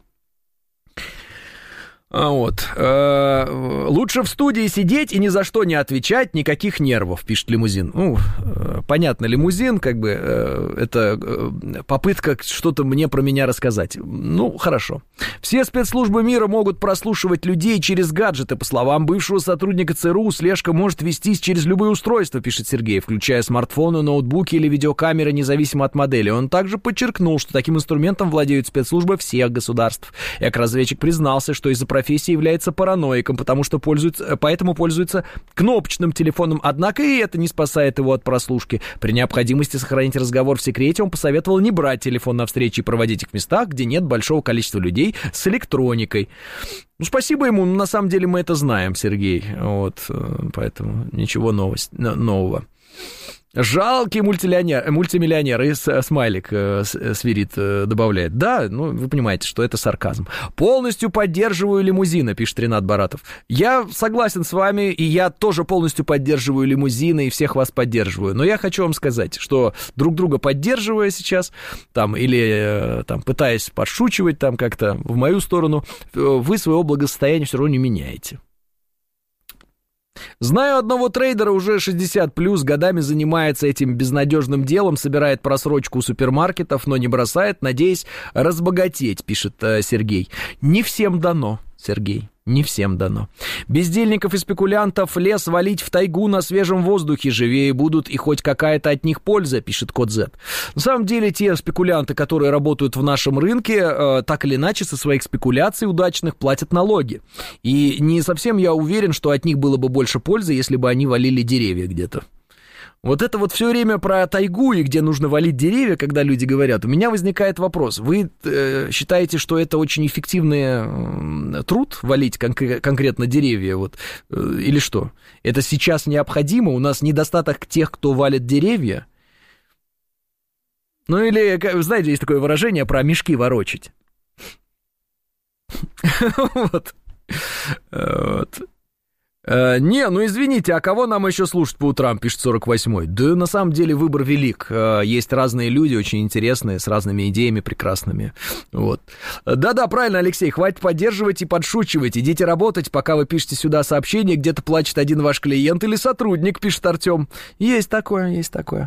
Вот. Лучше в студии сидеть и ни за что не отвечать, никаких нервов, пишет Лимузин. Ну, понятно, Лимузин, как бы, это попытка что-то мне про меня рассказать. Ну, хорошо. Все спецслужбы мира могут прослушивать людей через гаджеты. По словам бывшего сотрудника ЦРУ, слежка может вестись через любые устройства, пишет Сергей, включая смартфоны, ноутбуки или видеокамеры, независимо от модели. Он также подчеркнул, что таким инструментом владеют спецслужбы всех государств. Эк-разведчик признался, что из-за профессии является параноиком, поэтому пользуется кнопочным телефоном, однако и это не спасает его от прослушки. При необходимости сохранить разговор в секрете он посоветовал не брать телефон на встречи и проводить их в местах, где нет большого количества людей с электроникой. Ну, спасибо ему, на самом деле мы это знаем, Сергей, вот, поэтому ничего нового. Жалкий мультимиллионер, и смайлик свирит добавляет. Да, ну, вы понимаете, что это сарказм. Полностью поддерживаю Лимузина, пишет Ренат Баратов. Я согласен с вами, и я тоже полностью поддерживаю Лимузина, и всех вас поддерживаю. Но я хочу вам сказать, что друг друга поддерживая сейчас, там, или там, пытаясь подшучивать там как-то в мою сторону, вы своего благосостояния все равно не меняете. Знаю одного трейдера, уже 60+, годами занимается этим безнадежным делом, собирает просрочку у супермаркетов, но не бросает, надеясь разбогатеть, пишет Сергей. Не всем дано, Сергей, не всем дано. Бездельников и спекулянтов лес валить в тайгу на свежем воздухе, живее будут и хоть какая-то от них польза, пишет Код Z. На самом деле те спекулянты, которые работают в нашем рынке, так или иначе со своих спекуляций удачных платят налоги. И не совсем я уверен, что от них было бы больше пользы, если бы они валили деревья где-то. Вот это вот все время про тайгу и где нужно валить деревья, когда люди говорят, у меня возникает вопрос. Вы считаете, что это очень эффективный труд, валить конкретно деревья, вот, или что? Это сейчас необходимо? У нас недостаток тех, кто валит деревья? Ну или, знаете, есть такое выражение про мешки ворочать. Вот. Не, ну извините, а кого нам еще слушать по утрам, пишет 48-й. Да на самом деле выбор велик. Есть разные люди, очень интересные, с разными идеями прекрасными. Вот. Да-да, правильно, Алексей, хватит поддерживать и подшучивать. Идите работать, пока вы пишете сюда сообщение, где-то плачет один ваш клиент или сотрудник, пишет Артем. Есть такое, есть такое.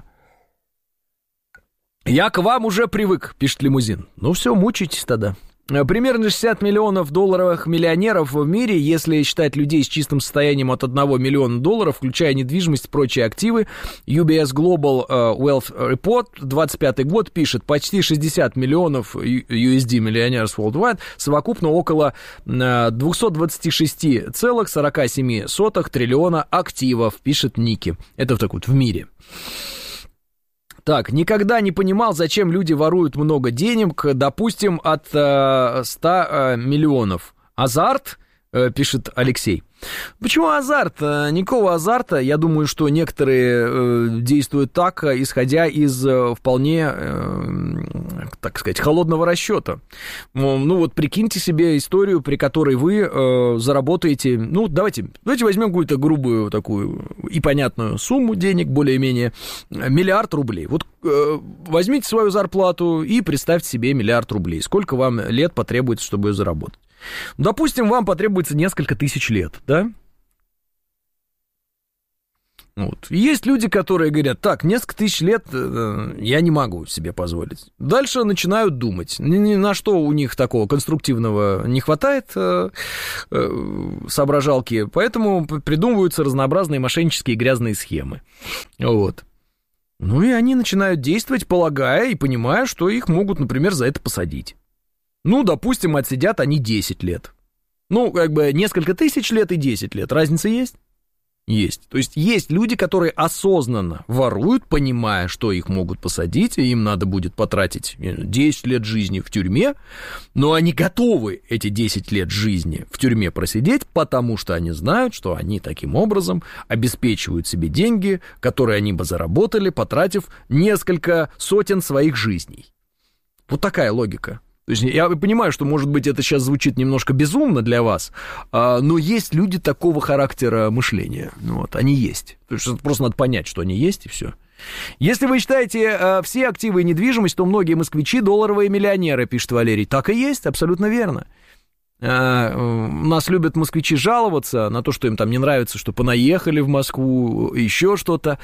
Я к вам уже привык, пишет Лимузин. Ну все, мучайтесь тогда. Примерно 60 миллионов долларовых миллионеров в мире, если считать людей с чистым состоянием от 1 миллиона долларов, включая недвижимость и прочие активы. UBS Global Wealth Report, 25 год, пишет, почти 60 миллионов USD millionaires worldwide, совокупно около 226,47 триллиона активов, пишет Ники. Это так вот в мире. Так, никогда не понимал, зачем люди воруют много денег, допустим, от 100 миллионов. Азарт, пишет Алексей. Почему азарт? Никакого азарта. Я думаю, что некоторые действуют так, исходя из вполне, так сказать, холодного расчета. Ну вот прикиньте себе историю, при которой вы заработаете, ну давайте возьмем какую-то грубую такую и понятную сумму денег, более-менее, 1 миллиард рублей. Вот возьмите свою зарплату и представьте себе 1 миллиард рублей. Сколько вам лет потребуется, чтобы ее заработать? Допустим, вам потребуется несколько тысяч лет, да? Вот. Есть люди, которые говорят, так, несколько тысяч лет я не могу себе позволить. Дальше начинают думать, ни на что у них такого конструктивного не хватает соображалки, поэтому придумываются разнообразные мошеннические грязные схемы. Вот. Ну и они начинают действовать, полагая и понимая, что их могут, например, за это посадить. Ну, допустим, отсидят они 10 лет. Ну, как бы несколько тысяч лет и 10 лет. Разница есть? Есть. То есть есть люди, которые осознанно воруют, понимая, что их могут посадить, и им надо будет потратить 10 лет жизни в тюрьме, но они готовы эти 10 лет жизни в тюрьме просидеть, потому что они знают, что они таким образом обеспечивают себе деньги, которые они бы заработали, потратив несколько сотен своих жизней. Вот такая логика. То есть я понимаю, что, может быть, это сейчас звучит немножко безумно для вас, но есть люди такого характера мышления. Вот, они есть. То есть просто надо понять, что они есть, и все. Если вы считаете все активы и недвижимость, то многие москвичи долларовые миллионеры, пишет Валерий. Так и есть, абсолютно верно. У нас любят москвичи жаловаться на то, что им там не нравится, что понаехали в Москву, еще что-то,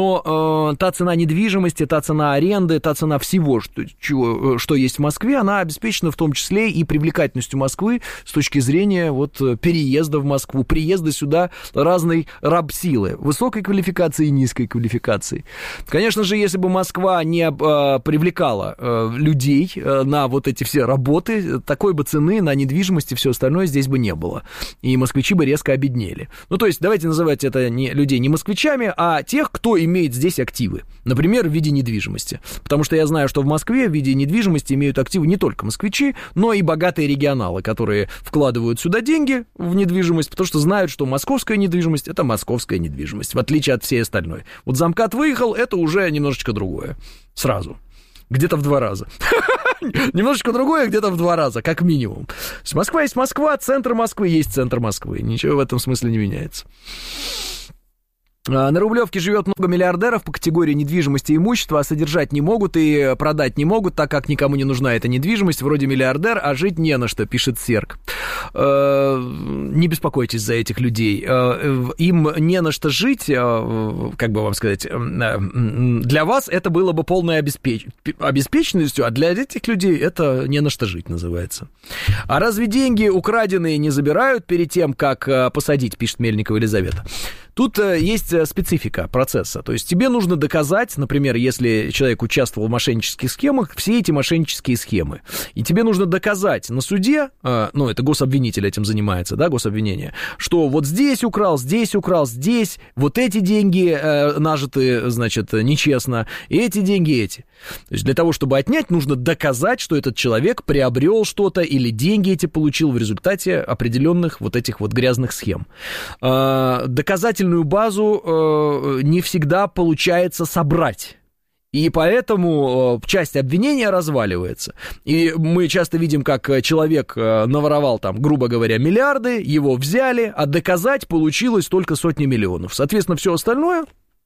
но та цена недвижимости, та цена аренды, та цена всего, что есть в Москве, она обеспечена в том числе и привлекательностью Москвы с точки зрения вот переезда в Москву, приезда сюда разной рабсилы, высокой квалификации и низкой квалификации. Конечно же, если бы Москва не привлекала людей на вот эти все работы, такой бы цены на недвижимость и все остальное здесь бы не было. И москвичи бы резко обеднели. Ну, то есть, давайте называть это людей не москвичами, а тех, кто имеет здесь активы. Например, в виде недвижимости. Потому что я знаю, что в Москве в виде недвижимости имеют активы не только москвичи, но и богатые регионалы, которые вкладывают сюда деньги в недвижимость, потому что знают, что московская недвижимость — это московская недвижимость, в отличие от всей остальной. Вот замкат выехал, это уже немножечко другое. Сразу. Где-то в 2 раза. Немножечко другое, где-то в 2 раза, как минимум. Москва есть Москва, центр Москвы есть центр Москвы. Ничего в этом смысле не меняется. На Рублевке живет много миллиардеров по категории недвижимости и имущества, а содержать не могут и продать не могут, так как никому не нужна эта недвижимость. Вроде миллиардер, а жить не на что, пишет Серк. Не беспокойтесь за этих людей. Им не на что жить, как бы вам сказать, для вас это было бы полной обеспеченностью, а для этих людей это не на что жить называется. А разве деньги украденные не забирают перед тем, как посадить, пишет Мельникова Елизавета? Тут есть специфика процесса, то есть тебе нужно доказать, например, если человек участвовал в мошеннических схемах, все эти мошеннические схемы, и тебе нужно доказать на суде, ну, это гособвинитель этим занимается, да, гособвинение, что вот здесь украл, здесь, вот эти деньги нажиты, значит, нечестно, и эти деньги эти. То есть для того, чтобы отнять, нужно доказать, что этот человек приобрел что-то или деньги эти получил в результате определенных вот этих вот грязных схем. Доказательную базу не всегда получается собрать. И поэтому часть обвинения разваливается. И мы часто видим, как человек наворовал там, грубо говоря, миллиарды, его взяли, а доказать получилось только сотни миллионов. Соответственно, все остальное,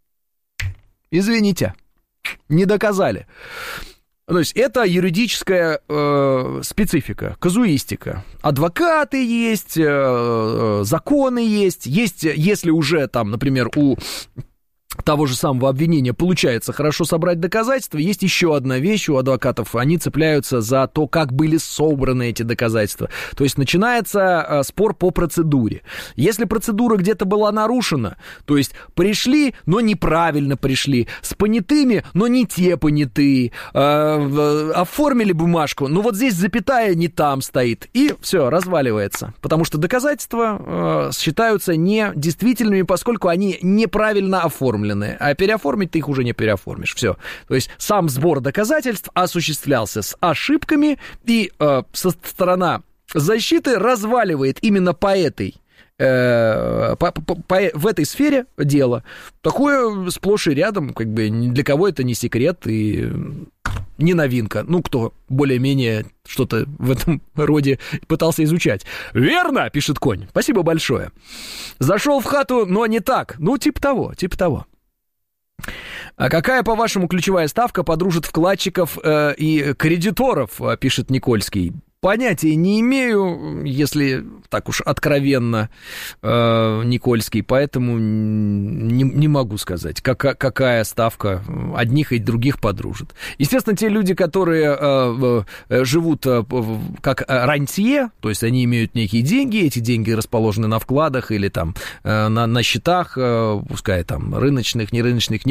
извините, не доказали. То есть это юридическая специфика, казуистика. Адвокаты есть, законы есть, если уже там, например, у того же самого обвинения получается хорошо собрать доказательства, есть еще одна вещь у адвокатов, они цепляются за то, как были собраны эти доказательства. То есть начинается спор по процедуре. Если процедура где-то была нарушена, то есть пришли, но неправильно пришли, с понятыми, но не те понятые, оформили бумажку, но вот здесь запятая не там стоит, и все, разваливается. Потому что доказательства считаются недействительными, поскольку они неправильно оформлены. переоформлены, а переоформить ты их уже не переоформишь. Все. То есть сам сбор доказательств осуществлялся с ошибками, и сторона защиты разваливает именно по этой в этой сфере дела. Такое сплошь и рядом, как бы ни для кого это не секрет и не новинка. Ну, кто более-менее что-то в этом роде пытался изучать. «Верно!» — пишет Конь. Спасибо большое. «Зашел в хату, но не так». Ну, типа того. А какая, по-вашему, ключевая ставка подружит вкладчиков и кредиторов, пишет Никольский? Понятия не имею, если так уж откровенно, Никольский, поэтому не могу сказать, какая ставка одних и других подружит. Естественно, те люди, которые живут как рантье, то есть они имеют некие деньги, эти деньги расположены на вкладах или там на счетах, пускай там рыночных, нерыночных,